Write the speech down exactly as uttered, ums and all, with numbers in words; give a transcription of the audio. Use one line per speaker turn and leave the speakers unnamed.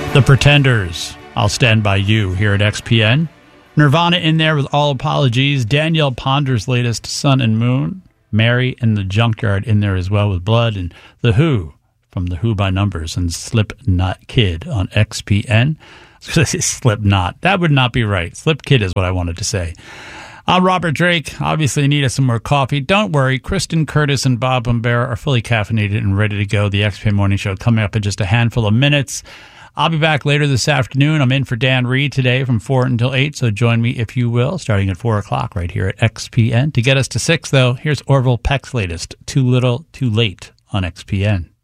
The Pretenders, I'll Stand By You here at X P N. Nirvana in there with All Apologies. Danielle Ponder's latest Sun and Moon. Mary and the Junkyard in there as well with Blood. And The Who from The Who by Numbers and Slipknot Kid on X P N. I was going to say Slipknot. That would not be right. Slip Kid is what I wanted to say. I'm Robert Drake. Obviously need us some more coffee. Don't worry. Kristen Curtis and Bob Bombera are fully caffeinated and ready to go. The X P N Morning Show coming up in just a handful of minutes. I'll be back later this afternoon. I'm in for Dan Reed today from four until eight, so join me if you will, starting at four o'clock right here at X P N. To get us to six, though, here's Orville Peck's latest, Too Little, Too Late on X P N.